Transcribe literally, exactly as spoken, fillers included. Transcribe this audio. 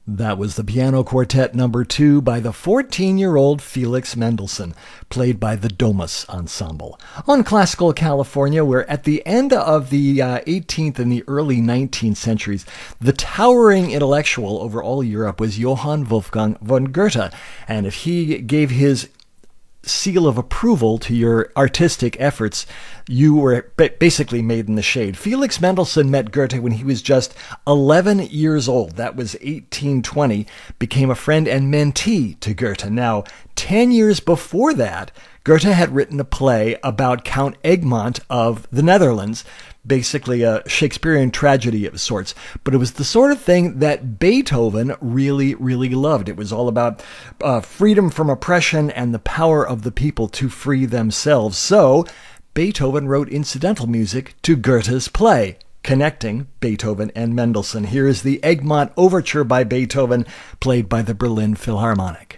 That was the Piano Quartet number two by the fourteen-year-old Felix Mendelssohn, played by the Domus Ensemble. On Classical California, where at the end of the uh, eighteenth and the early nineteenth centuries, the towering intellectual over all Europe was Johann Wolfgang von Goethe. And if he gave his seal of approval to your artistic efforts, you were basically made in the shade. Felix Mendelssohn met Goethe when he was just eleven years old. That was eighteen twenty, became a friend and mentee to Goethe. Now, ten years before that, Goethe had written a play about Count Egmont of the Netherlands, basically a Shakespearean tragedy of sorts. But it was the sort of thing that Beethoven really, really loved. It was all about uh, freedom from oppression and the power of the people to free themselves. So Beethoven wrote incidental music to Goethe's play, connecting Beethoven and Mendelssohn. Here is the Egmont Overture by Beethoven, played by the Berlin Philharmonic.